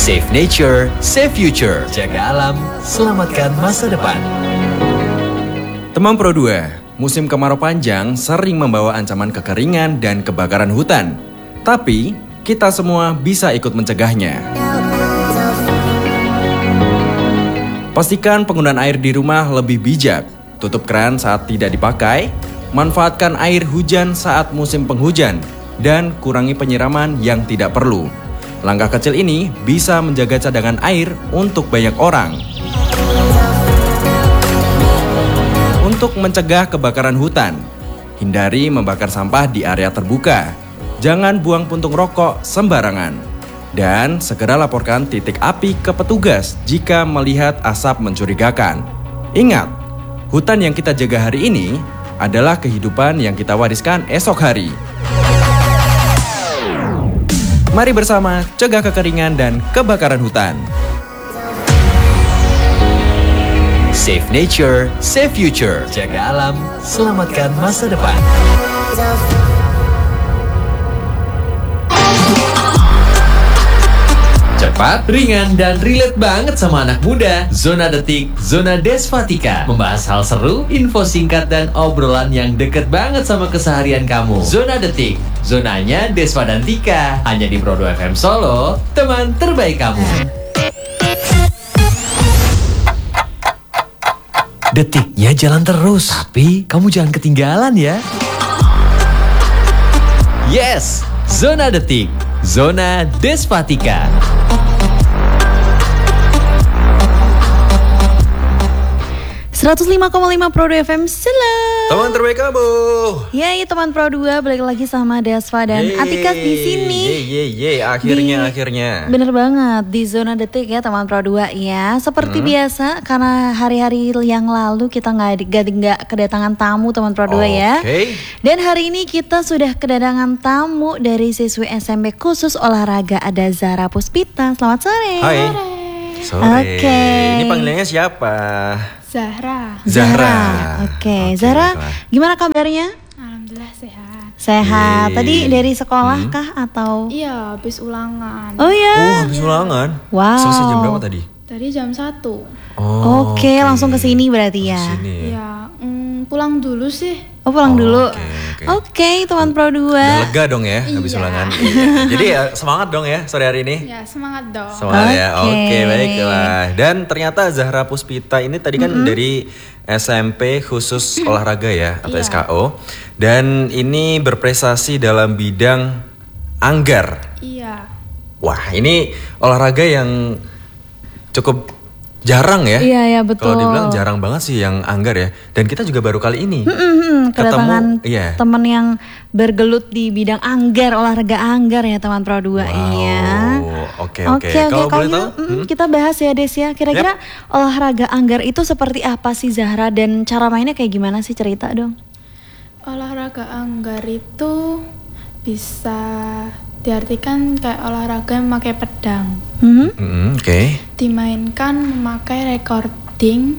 Save nature, save future. Jaga alam, selamatkan masa depan. Teman Pro 2, musim kemarau panjang sering membawa ancaman kekeringan dan kebakaran hutan. Tapi, kita semua bisa ikut mencegahnya. Pastikan penggunaan air di rumah lebih bijak. Tutup keran saat tidak dipakai, manfaatkan air hujan saat musim penghujan, dan kurangi penyiraman yang tidak perlu. Langkah kecil ini bisa menjaga cadangan air untuk banyak orang. Untuk mencegah kebakaran hutan, hindari membakar sampah di area terbuka. Jangan buang puntung rokok sembarangan. Dan segera laporkan titik api ke petugas jika melihat asap mencurigakan. Ingat, hutan yang kita jaga hari ini adalah kehidupan yang kita wariskan esok hari. Mari bersama cegah kekeringan dan kebakaran hutan. Save nature, save future. Jaga alam, selamatkan masa depan. Cepat, ringan, dan relate banget sama anak muda. Zona Detik, Zona Desvatika. Membahas hal seru, info singkat, dan obrolan yang deket banget sama keseharian kamu. Zona Detik, zonanya Desva dan Tika. Hanya di Pro 2 FM Solo, teman terbaik kamu. Detiknya jalan terus, tapi kamu jangan ketinggalan ya. Yes, Zona Detik, Zona Desvatika. ...105,5 Pro 2 FM Solo. Teman terbaik kamu. Yeay teman Pro 2, balik lagi sama Desva dan Atika di sini. Akhirnya. Bener banget, di Zona Detik ya teman Pro 2 ya. Seperti biasa, karena hari-hari yang lalu kita nggak kedatangan tamu teman Pro 2 ya. Dan hari ini kita sudah kedatangan tamu dari siswi SMP khusus olahraga, ada Zahra Puspita. Selamat sore. Hai. Sore. Ini panggilannya siapa? Zahra. Oke. Zahra, gimana kabarnya? Alhamdulillah sehat. Sehat. Tadi dari sekolah kah atau? Iya, habis ulangan. Oh ya. Habis ulangan. Wow. Selesai jam berapa tadi? Tadi jam 1. Oke, langsung ke sini berarti ya. Iya, pulang dulu sih. Oh, pulang dulu. Oke. Teman Pro 2. Udah lega dong ya habis Iya. ulangan. Iya. Jadi ya semangat dong ya sore hari ini. Ya, semangat dong. Semangat ya. Oke. Oke, baiklah. Dan ternyata Zahra Puspita ini tadi kan dari SMP khusus olahraga ya atau Iya. SKO. Dan ini berprestasi dalam bidang anggar. Iya. Wah, ini olahraga yang cukup jarang ya. Iya, betul. Kalau dibilang jarang banget sih yang anggar ya. Dan kita juga baru kali ini Kedatangan iya. teman yang bergelut di bidang anggar, olahraga anggar ya teman Pro 2. Iya. Oke. Kalau boleh tahu, kita bahas ya Des ya. Kira-kira olahraga anggar itu seperti apa sih Zahra, dan cara mainnya kayak gimana sih, cerita dong. Olahraga anggar itu bisa diartikan kayak olahraga yang memakai pedang. Oke. Dimainkan memakai recording.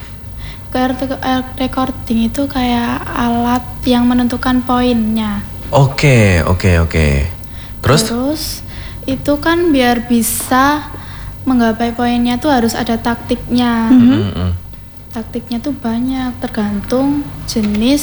Recording itu kayak alat yang menentukan poinnya. Oke. Terus? Itu kan biar bisa menggapai poinnya tuh harus ada taktiknya. Taktiknya tuh banyak, tergantung jenis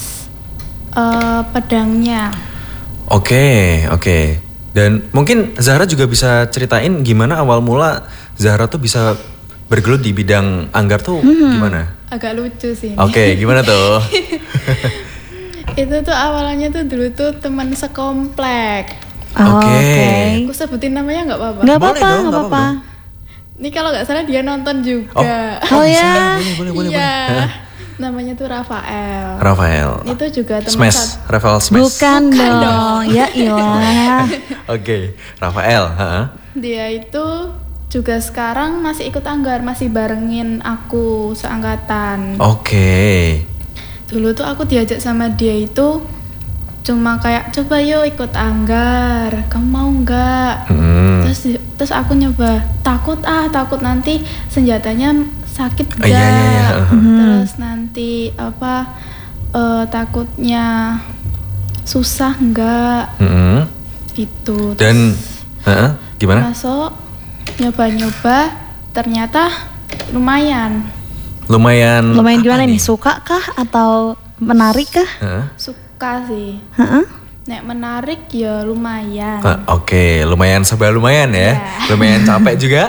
pedangnya. Oke. Dan mungkin Zahra juga bisa ceritain gimana awal mula Zahra tuh bisa bergelut di bidang anggar tuh gimana? Agak lucu sih ini. Oke, gimana tuh? Itu tuh awalnya tuh dulu tuh teman sekomplek. Oke. Aku sebutin namanya nggak apa-apa? Nggak Boleh apa-apa, dong, nggak nggak apa-apa. Ini kalau nggak salah dia nonton juga. Oh ya. Boleh. Iya. Namanya tuh Rafael. Rafael. Itu juga teman Smash, Rafael Smash. Bukan dong. Ya ilah. Oke, Rafael. Dia itu juga sekarang masih ikut anggar, masih barengin aku seangkatan. Oke. Dulu tuh aku diajak sama dia itu cuma kayak coba yuk ikut anggar, kamu mau nggak? Terus aku nyoba, takut nanti senjatanya sakit nggak? Iya. Terus nanti takutnya susah nggak? Gitu. Dan gimana? Masuk nyoba-nyoba ternyata lumayan. Lumayan gimana nih? Suka kah atau menarik kah? Suka sih. Heeh. Nek menarik ya lumayan. Oke, lumayan serba lumayan ya. Lumayan capek juga.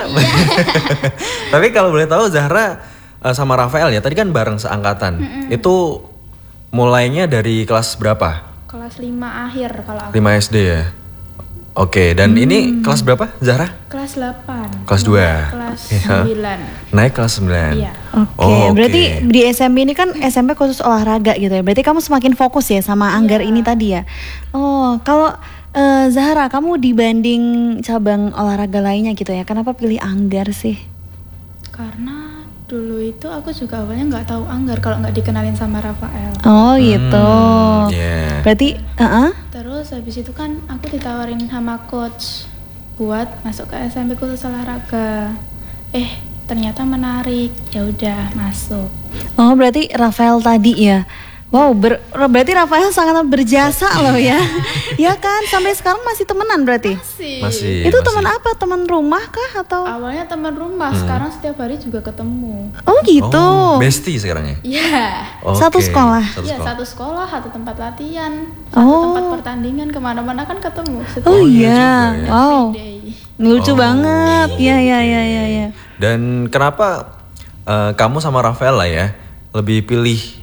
Tapi kalau boleh tahu Zahra sama Rafael ya, tadi kan bareng seangkatan. Itu mulainya dari kelas berapa? Kelas 5 akhir kalau aku. 5 SD ya. Oke, dan ini kelas berapa Zahra? Kelas 8. Kelas 2. Kelas Iya. 9. Naik kelas 9. Iya. Oke, berarti di SMP ini kan SMP khusus olahraga gitu ya. Berarti kamu semakin fokus ya sama anggar ini tadi ya. Oh, kalau Zahra, kamu dibanding cabang olahraga lainnya gitu ya, kenapa pilih anggar sih? Karena dulu itu aku juga awalnya nggak tahu anggar kalau nggak dikenalin sama Rafael. Oh gitu. Yeah. Berarti, Terus habis itu kan aku ditawarin sama coach buat masuk ke SMP khusus olahraga. Ternyata menarik. Ya udah masuk. oh berarti Rafael tadi ya. Wow, berarti Rafael sangat berjasa loh ya. Ya kan, sampai sekarang masih temenan berarti? Masih. Itu teman apa? Teman rumah kah atau? Awalnya teman rumah, sekarang setiap hari juga ketemu. Oh gitu. Oh, bestie sekarang ya? Iya. Oke, Satu sekolah? Iya, satu sekolah, satu tempat latihan, Oh. tempat pertandingan, kemana-mana kan ketemu. Oh iya iya, juga ya. wow, Day. lucu banget. Ya. Dan kenapa kamu sama Rafael lah ya lebih pilih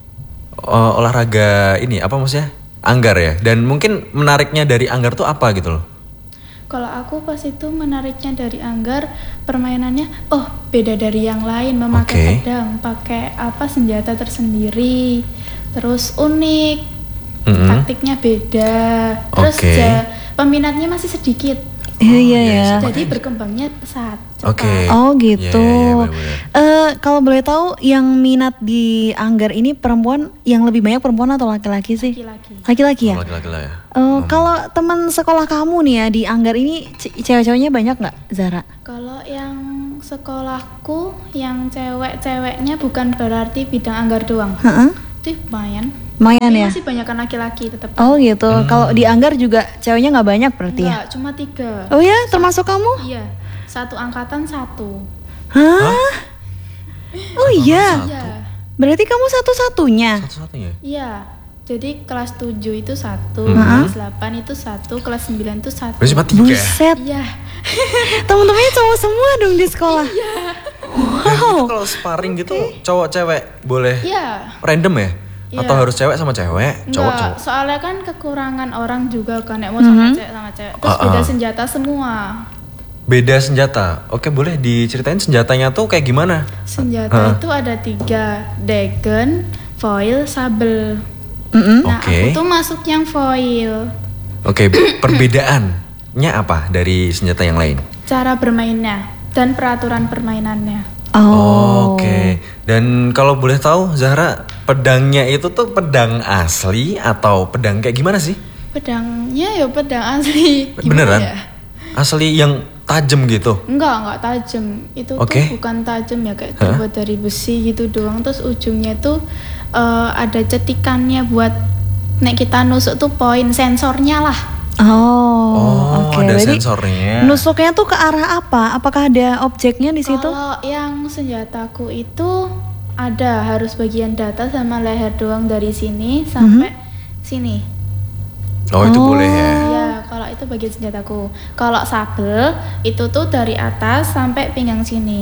olahraga ini, apa maksudnya? Anggar ya? Dan mungkin menariknya dari anggar tuh apa gitu loh? Kalau aku pas itu menariknya dari anggar, permainannya beda dari yang lain, memakai pedang, pakai senjata tersendiri, terus unik, taktiknya beda, terus peminatnya masih sedikit. Iya ya. Jadi berkembangnya pesat. Oke. Oh gitu. Iya, bener-bener. Kalau boleh tahu yang minat di anggar ini perempuan, yang lebih banyak perempuan atau laki-laki sih? Laki-laki. Laki-laki ya? Laki-laki lah ya. Kalau teman sekolah kamu nih ya di anggar ini cewek-ceweknya banyak nggak, Zara? Kalau yang sekolahku, yang cewek-ceweknya bukan berarti bidang anggar doang. Itu lumayan. Lumayan Tapi ya. masih banyak laki-laki tetap. Oh gitu. Kalau di anggar juga ceweknya nggak banyak berarti ya? Enggak, cuma 3. Oh ya, termasuk kamu? Iya, satu angkatan 1. Hah? Oh iya. Iya. Berarti kamu satu-satunya? Satu-satunya. Iya. Jadi kelas 7 itu 1, kelas 8 itu 1, kelas 9 itu 1. Berarti cuma 3. Buset. Iya. Temen-temennya cowok semua dong di sekolah. Dan itu kalau sparring gitu cowok cewek boleh Iya. random ya? Iya. Atau harus cewek sama cewek? Cowok. Enggak, soalnya kan kekurangan orang juga kan, mau sama cewek. Terus beda senjata semua. Beda senjata. Oke, boleh diceritain senjatanya tuh kayak gimana? Senjata itu ada 3, dagon, foil, sabel. Nah, Oke. aku tuh masuk yang foil. Oke, perbedaannya apa dari senjata yang lain? Cara bermainnya dan peraturan permainannya. Oh. Oke. Dan kalau boleh tahu Zahra, pedangnya itu tuh pedang asli atau pedang kayak gimana sih? Pedangnya ya pedang asli. Gimana Beneran? ya? Asli yang tajam gitu? Enggak tajam. Itu Oke. tuh bukan tajam ya, kayak terbuat dari besi gitu doang. Terus ujungnya tuh ada cetikannya buat nek kita nusuk tuh poin sensornya lah. Oh, oke. ada Berarti sensornya. nusuknya tuh ke arah apa? Apakah ada objeknya di situ? Kalau yang senjataku itu ada, harus bagian data sama leher doang dari sini sampai sini. Oh, itu boleh ya. Ya, kalau itu bagian senjataku. Kalau sabel itu tuh dari atas sampai pinggang sini.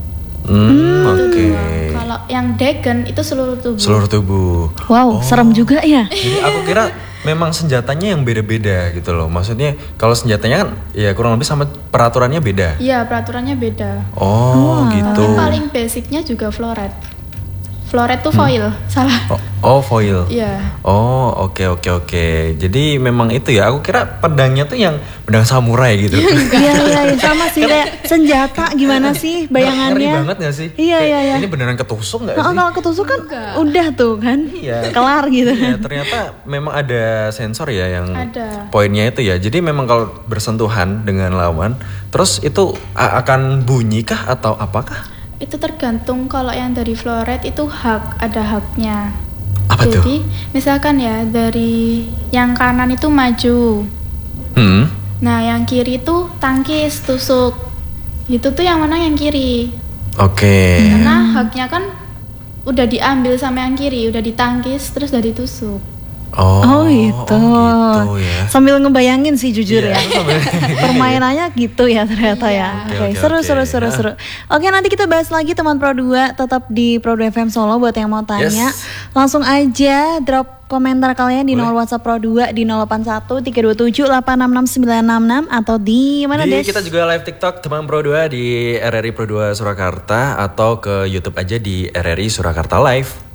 Itu Oke. doang. Kalau yang dagon itu seluruh tubuh. Seluruh tubuh. Wow, serem juga ya. Jadi aku kira memang senjatanya yang beda-beda gitu loh. Maksudnya kalau senjatanya kan ya kurang lebih sama peraturannya beda. Iya, peraturannya beda. Oh, gitu. Tapi paling basicnya juga floret. Floret tuh foil, salah. Oh, foil. Iya. Oh, oke. Jadi memang itu ya. Aku kira pedangnya tuh yang pedang samurai gitu. Iya, sama sih kayak senjata gimana sih Ngeri bayangannya? banget gak sih? Iya, Kayak, iya. Ini beneran ketusuk gak Oh, sih? kalau ketusuk kan udah tuh kan, Iya. kelar gitu. Iya, ternyata memang ada sensor ya yang Ada. poinnya itu ya. Jadi memang kalau bersentuhan dengan lawan, terus itu akan bunyi kah atau apakah? Itu tergantung, kalau yang dari floret itu ada haknya. Apa tuh? Jadi misalkan ya dari yang kanan itu maju. Nah yang kiri itu tangkis, tusuk. itu tuh yang menang yang kiri. Oke. Karena haknya kan udah diambil sama yang kiri, udah ditangkis terus udah ditusuk. Oh gitu. Ya. Sambil ngebayangin sih jujur Iya, ya. Permainannya gitu ya ternyata ya. Oke, seru. Oke, nanti kita bahas lagi teman Pro 2, tetap di Pro 2 FM Solo buat yang mau tanya. Yes. Langsung aja drop komentar kalian di nomor WhatsApp Pro 2 di 081 327 866 966 atau di mana Des? Kita juga live TikTok teman Pro 2 di RRI Pro 2 Surakarta atau ke YouTube aja di RRI Surakarta Live.